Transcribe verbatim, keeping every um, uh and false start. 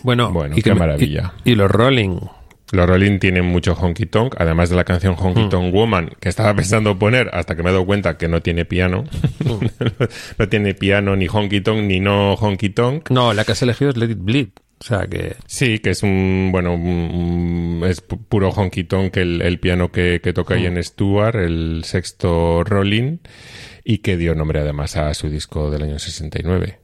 Bueno, Bueno, y qué que, maravilla. Y, y los Rolling. Los Rolling tienen mucho honky tonk, además de la canción Honky Tonk mm. Woman, que estaba pensando poner hasta que me he dado cuenta que no tiene piano. Mm. No tiene piano, ni honky tonk, ni no honky tonk. No, la que has elegido es Let It Bleed. O sea que... Sí, que es un, bueno, un, un, es puro honky tonk el, el piano que, que toca mm. Ian Stewart, el sexto Rolling, y que dio nombre además a su disco del año sesenta y nueve.